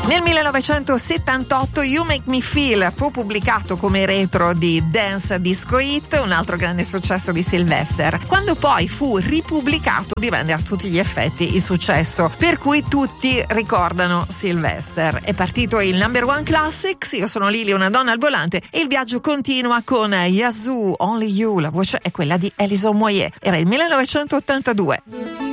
Nel 1978 You Make Me Feel fu pubblicato come retro di Dance Disco Hit, un altro grande successo di Sylvester. Quando poi fu ripubblicato divenne a tutti gli effetti il successo per cui tutti ricordano Sylvester. È partito il number one classics, io sono Lili, una donna al volante, e il viaggio continua con Yazoo, Only You, la voce è quella di Alison Moyet, era il 1982.